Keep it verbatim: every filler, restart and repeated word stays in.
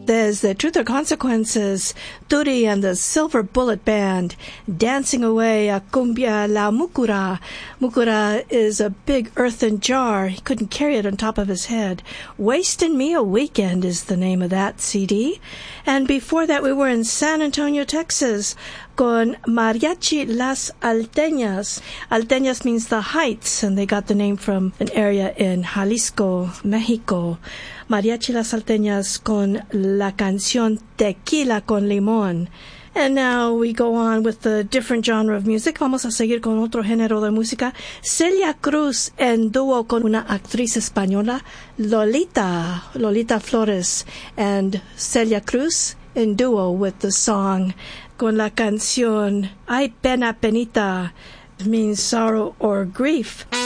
There's the Truth or Consequences, Turi and the Silver Bullet Band, dancing away a cumbia la mucura. Mucura is a big earthen jar. He couldn't carry it on top of his head. Wasting Me a Weekend is the name of that C D. And before that, we were in San Antonio, Texas, con Mariachi Las Alteñas. Alteñas means the heights, and they got the name from an area in Jalisco, Mexico. Mariachi Las Alteñas con la canción Tequila con Limón. And now we go on with the different genre of music. Vamos a seguir con otro género de música. Celia Cruz en dúo con una actriz española, Lolita, Lolita Flores, and Celia Cruz in duo with the song con la canción Ay Pena Penita, means sorrow or grief.